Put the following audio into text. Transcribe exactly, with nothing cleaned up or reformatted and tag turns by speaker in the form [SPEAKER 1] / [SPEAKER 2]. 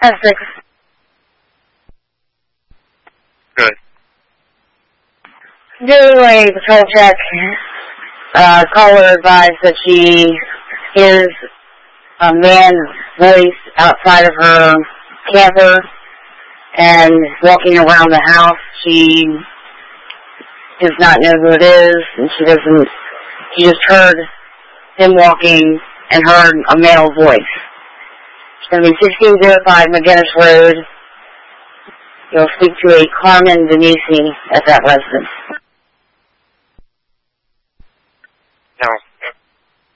[SPEAKER 1] Essex.
[SPEAKER 2] Good.
[SPEAKER 1] Doing a patrol check. Uh, caller advised that she hears a man's voice outside of her camper and walking around the house. She does not know who it is, and she doesn't, she just heard him walking and heard a male voice. It's going to be sixteen oh five McGinnis Road. You'll speak to a Carmen Denisi at that residence.